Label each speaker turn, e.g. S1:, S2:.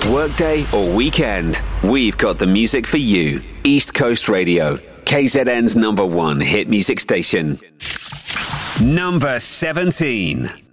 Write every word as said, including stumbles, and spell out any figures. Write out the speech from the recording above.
S1: Workday or weekend, we've got the music for you. East Coast Radio, K Z N's number one hit music station. Number seventeen.